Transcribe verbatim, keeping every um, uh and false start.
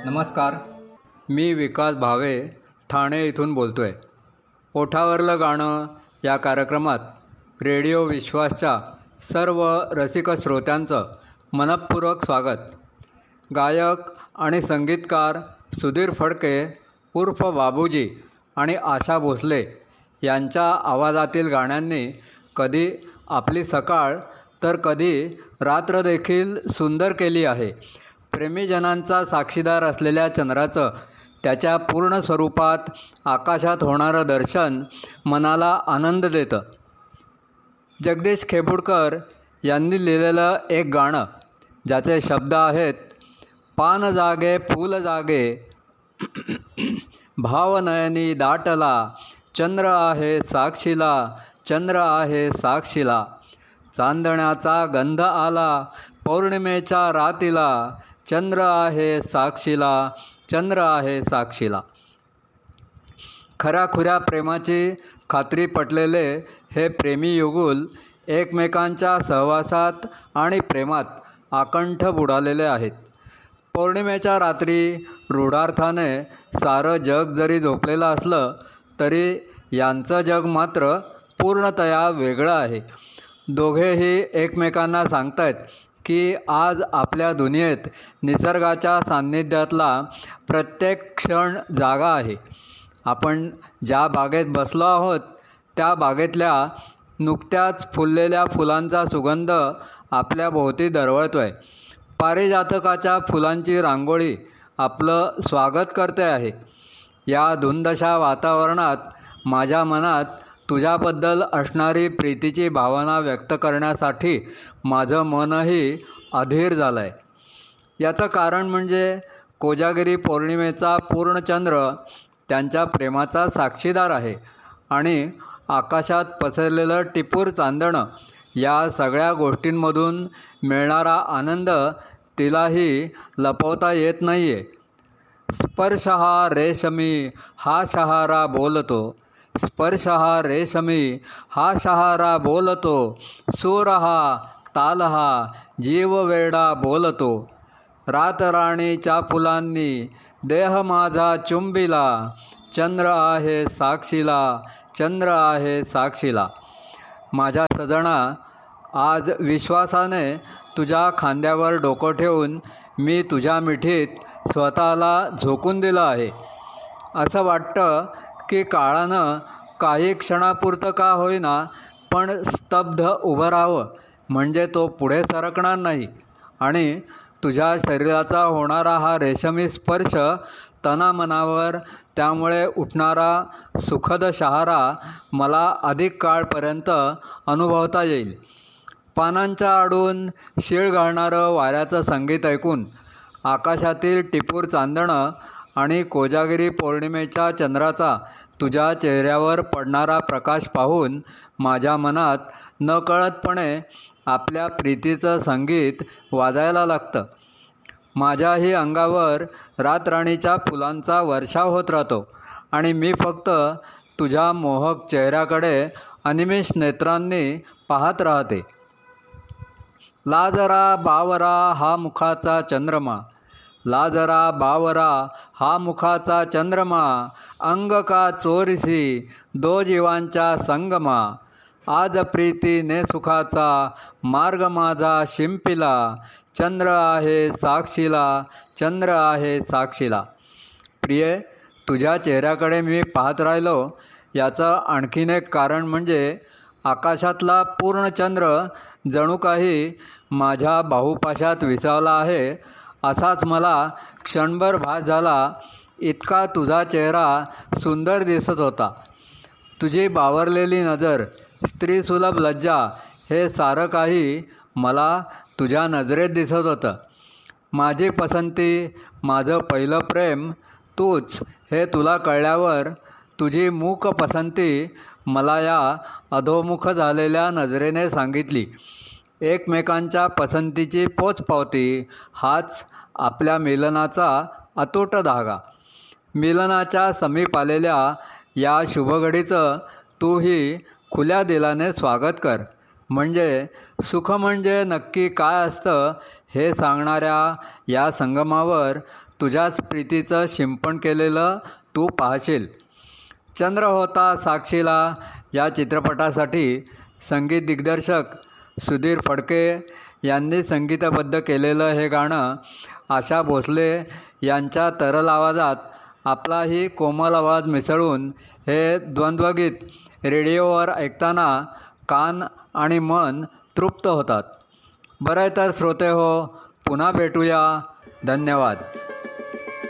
नमस्कार, मी विकास भावे ठाणे इथून बोलतो आहे. ओठावरलं गाणं या कार्यक्रमात रेडिओ विश्वासच्या सर्व रसिक श्रोत्यांचं मनःपूर्वक स्वागत. गायक आणि संगीतकार सुधीर फडके उर्फ बाबूजी आणि आशा भोसले यांच्या आवाजातील गाण्यांनी कधी आपली सकाळ तर कधी रात्र देखील सुंदर केली आहे. प्रेमीजनांचा साक्षीदार असलेल्या चंद्राचं त्याच्या पूर्ण स्वरूपात आकाशात होणारं दर्शन मनाला आनंद देतं. जगदीश खेबुडकर यांनी लिहिलेलं एक गाणं ज्याचे शब्द आहेत: पान जागे फूल जागे भावनयनी दाटला, चंद्र आहे साक्षीला, चंद्र आहे साक्षीला, चांदण्याचा गंध आला पौर्णिमेच्या रातीला, चंद्र आहे साक्षीला, चंद्र आहे साक्षीला. खऱ्याखुऱ्या प्रेमाची खात्री पटलेले हे प्रेमी युगुल एकमेकांच्या सहवासात आणि प्रेमात आकंठ बुडालेले आहेत. पौर्णिमेच्या रात्री रूढार्थाने सारं जग जरी झोपलेलं असलं तरी यांचं जग मात्र पूर्णतया वेगळं आहे. दोघेही एकमेकांना सांगतायत की आज आपल्या दुनियेत निसर्गाच्या सान्निध्यातला प्रत्येक क्षण जागा आहे. आपण ज्या बागेत बसलो आहोत त्या बागेतल्या नुकत्याच फुललेल्या फुलांचा सुगंध आपल्या भोवती दरवळतो आहे. पारिजातकाच्या फुलांची रांगोळी आपलं स्वागत करते आहे. या धुंदशा वातावरणात माझ्या मनात तुझ्याबद्दल असणारी प्रीतीची भावना व्यक्त करण्यासाठी माझं मनही अधीर झालं आहे. याचं कारण म्हणजे कोजागिरी पौर्णिमेचा पूर्णचंद्र त्यांच्या प्रेमाचा साक्षीदार आहे आणि आकाशात पसरलेलं टिपूर चांदणं या सगळ्या गोष्टींमधून मिळणारा आनंद तिलाही लपवता येत नाही आहे. स्पर्श हा रेशमी हा शहारा बोलतो, स्पर्श हा रेशमी हा शहारा बोलतो, सूर हा ताल हा जीव वेडा बोलतो, रातराणीच्या फुलांनी देह माझा चुंबिला, चंद्र आहे साक्षीला, चंद्र आहे साक्षीला. माझ्या सजना, आज विश्वासाने तुझ्या खांद्यावर डोकं ठेवून मी तुझ्या मिठीत स्वतःला झोकून दिलं आहे. असं वाटतं की काळानं काही क्षणापुरतं का होईना पण स्तब्ध उभं राहावं, म्हणजे तो पुढे सरकणार नाही आणि तुझ्या शरीराचा होणारा हा रेशमी स्पर्श तनामनावर त्यामुळे उठणारा सुखद शहारा मला अधिक काळपर्यंत अनुभवता येईल. पानांच्या आडून शीळ घालणारं वाऱ्याचं संगीत ऐकून, आकाशातील टिपूर चांदणं आणि कोजागिरी पौर्णिमेच्या चंद्राचा तुझ्या चेहऱ्यावर पडणारा प्रकाश पाहून माझ्या मनात नकळतपणे आपल्या प्रीतीचं संगीत वाजायला लागतं. माझ्याही अंगावर रातराणीच्या फुलांचा वर्षाव होत राहतो आणि मी फक्त तुझ्या मोहक चेहऱ्याकडे अनिमिष नेत्रांनी पाहत राहते. लाजरा बावरा हा मुखाचा चंद्रमा, लाजरा बावरा हा मुखाचा चंद्रमा, अंग का चोरीसी दो जीवांच्या संगमा, आज प्रीतीने सुखाचा मार्ग माझा शिंपिला, चंद्र आहे साक्षीला, चंद्र आहे साक्षीला. प्रिये, तुझ्या चेहऱ्याकडे मी पाहत राहिलो याचं आणखीन एक कारण म्हणजे आकाशातला पूर्ण चंद्र जणू काही माझ्या बाहुपाशात विसावला आहे असाच मला क्षणभर भास झाला. इतका तुझा चेहरा सुंदर दिसत होता. तुझी बावरलेली नजर, स्त्रीसुलभ लज्जा हे सारं काही मला तुझ्या नजरेत दिसत होतं. माझी पसंती, माझं पहिलं प्रेम तूच हे तुला कळल्यावर तुझी मूक पसंती मला या अधोमुख झालेल्या नजरेने सांगितली. एकमेकांच्या पसंतीची पोचपावती हाच आपल्या मिलनाचा अतूट धागा. मिलनाच्या समीप आलेल्या या शुभघडीचं तूही खुल्या दिलाने स्वागत कर. म्हणजे सुख म्हणजे नक्की काय असतं हे सांगणाऱ्या या संगमावर तुझ्याच प्रीतीचं शिंपण केलेलं तू पाहशील. चंद्र होता साक्षीला या चित्रपटासाठी संगीत दिग्दर्शक सुधीर फडके यांनी संगीतबद्ध केलेलं हे गाणं आशा भोसले यांच्या तरल आवाजात आपलाही कोमल आवाज मिसळून हे द्वंद्वगीत रेडिओवर ऐकताना कान आणि मन तृप्त होतात. बरं तर श्रोते हो, पुन्हा भेटूया. धन्यवाद.